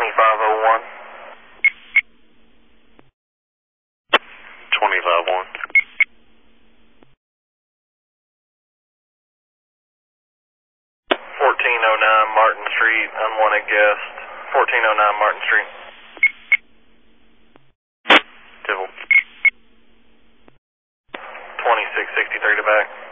2501. 251. 1409 Martin Street, unwanted guest. 1409 Martin Street. Civil. 2663 to back.